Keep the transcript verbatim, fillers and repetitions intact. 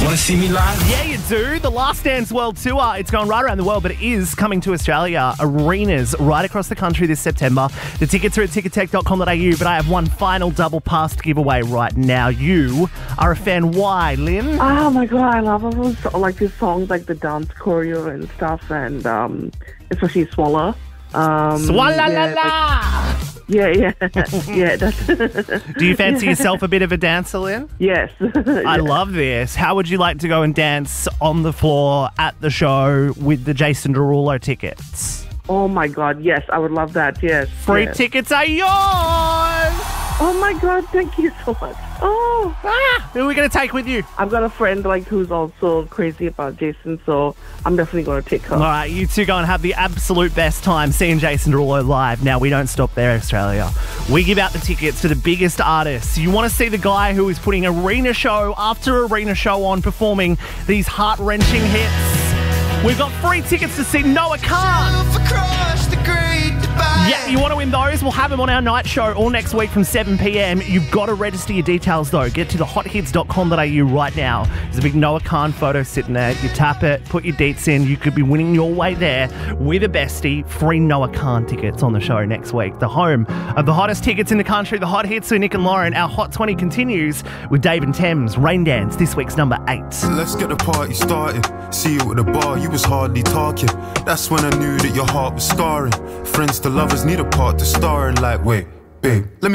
Want to see me live? Yeah, you do. The Last Dance World Tour. It's gone right around the world, but it is coming to Australia. Arenas right across the country this September. The tickets are at ticketek dot com dot a u, but I have one final double pass to give away right now. You are a fan. Why, Lynn? Oh my god, I love all those, like these songs, like the dance choreo and stuff, and um, especially Swallow. Um, Swalla yeah, la la! Yeah, yeah, yeah. That's Do you fancy yourself a bit of a dancer, Lynn? Yes. I love this. How would you like to go and dance on the floor at the show with the Jason Derulo tickets? Oh my god, yes, I would love that. Yes. Free yes. tickets are yours! Oh my god, thank you so much. Oh, Ah, who are we going to take with you? I've got a friend like who's also crazy about Jason, so I'm definitely going to take her. All right, you two go and have the absolute best time seeing Jason Derulo live. Now, we don't stop there, Australia. We give out the tickets to the biggest artists. You want to see the guy who is putting arena show after arena show on, performing these heart-wrenching hits. We've got free tickets to see Noah Khan. Yeah, you want to win those? We'll have them on our night show all next week from seven p m. You've got to register your details, though. Get to the hot hits dot com dot a u right now. There's a big Noah Khan photo sitting there. You tap it, put your deets in. You could be winning your way there with a bestie. Free Noah Khan tickets on the show next week. The home of the hottest tickets in the country, the hot hits with Nick and Lauren. Our Hot twenty continues with Dave and Thames. Rain Dance, this week's number eight. Let's get the party started. See you at the bar, you was hardly talking. That's when I knew that your heart was scarring. Friends to lovers need a part to star in. Like, wait, babe, let me